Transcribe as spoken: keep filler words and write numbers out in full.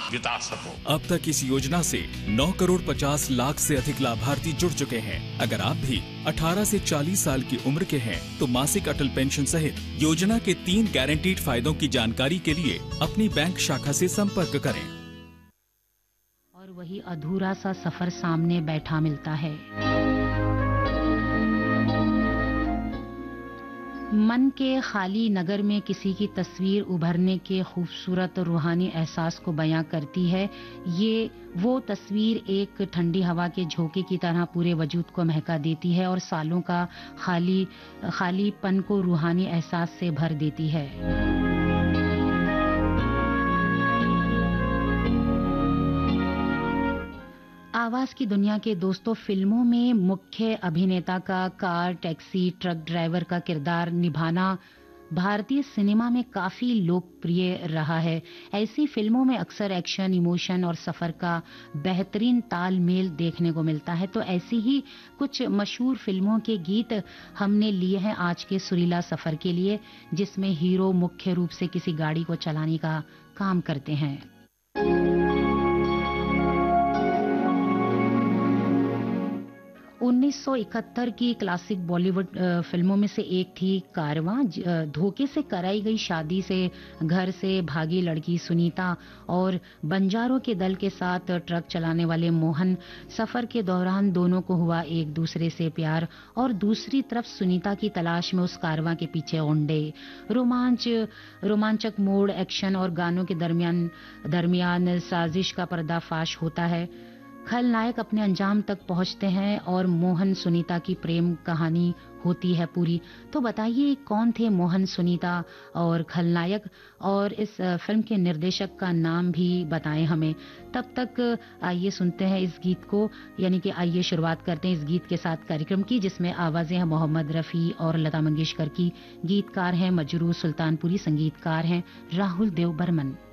बिता सको। अब तक इस योजना से नौ करोड़ पचास लाख से अधिक लाभार्थी जुड़ चुके हैं। अगर आप भी अठारह से चालीस साल की उम्र के हैं तो मासिक अटल पेंशन सहित योजना के तीन गारंटीड फायदों की जानकारी के लिए अपनी बैंक शाखा से संपर्क करें। और वही अधूरा सा सफर सामने बैठा मिलता है। मन के खाली नगर में किसी की तस्वीर उभरने के खूबसूरत रूहानी एहसास को बयां करती है। ये वो तस्वीर एक ठंडी हवा के झोंके की तरह पूरे वजूद को महका देती है और सालों का खाली खालीपन को रूहानी एहसास से भर देती है। आवाज की दुनिया के दोस्तों, फिल्मों में मुख्य अभिनेता का कार, टैक्सी, ट्रक ड्राइवर का किरदार निभाना भारतीय सिनेमा में काफी लोकप्रिय रहा है। ऐसी फिल्मों में अक्सर एक्शन, इमोशन और सफर का बेहतरीन तालमेल देखने को मिलता है। तो ऐसी ही कुछ मशहूर फिल्मों के गीत हमने लिए हैं आज के सुरीला सफर के लिए, जिसमें हीरो मुख्य रूप से किसी गाड़ी को चलाने का काम करते हैं। उन्नीस सौ इकहत्तर की क्लासिक बॉलीवुड फिल्मों में से एक थी कारवां। धोखे से कराई गई शादी से घर से भागी लड़की सुनीता और बंजारों के दल के साथ ट्रक चलाने वाले मोहन, सफर के दौरान दोनों को हुआ एक दूसरे से प्यार और दूसरी तरफ सुनीता की तलाश में उस कारवां के पीछे ओंडे। रोमांच रोमांचक मोड़, एक्शन और गानों के दरमियान दरमियान साजिश का पर्दाफाश होता है। खलनायक अपने अंजाम तक पहुंचते हैं और मोहन सुनीता की प्रेम कहानी होती है पूरी। तो बताइए कौन थे मोहन, सुनीता और खलनायक, और इस फिल्म के निर्देशक का नाम भी बताएं हमें। तब तक आइए सुनते हैं इस गीत को, यानी कि आइए शुरुआत करते हैं इस गीत के साथ कार्यक्रम की, जिसमें आवाजें हैं मोहम्मद रफी और लता मंगेशकर की। गीतकार हैं मजरू सुल्तानपुरी, संगीतकार हैं राहुल देव बर्मन।